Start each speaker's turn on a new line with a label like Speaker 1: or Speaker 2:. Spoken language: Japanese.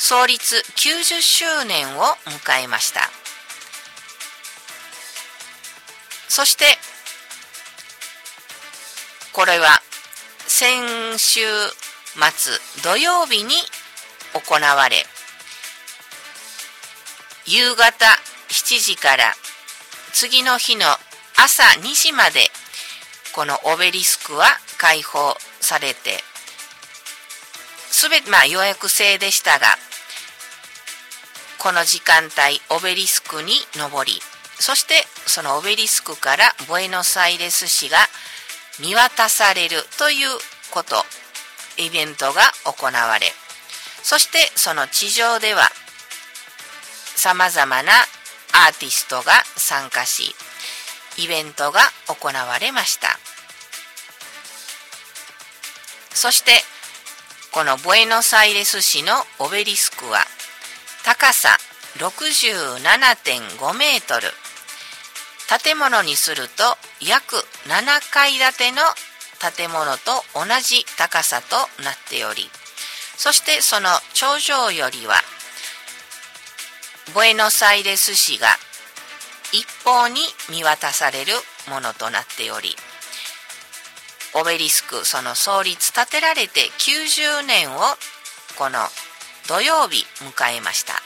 Speaker 1: 創立90周年を迎えました。そしてこれは先週末土曜日に行われ、夕方7時から次の日の朝2時までこのオベリスクは開放されて、すべて予約制でしたが、この時間帯オベリスクに登り、そしてそのオベリスクからブエノスアイレス市が見渡されるということ、イベントが行われ、そしてその地上ではさまざまなアーティストが参加し、イベントが行われました。そしてこのブエノスアイレス市のオベリスクは高さ 67.5 メートル、建物にすると約7階建ての建物と同じ高さとなっており、そしてその頂上よりはブエノスアイレス市が一方に見渡されるものとなっており、オベリスクその創立建てられて90年をこの土曜日迎えました。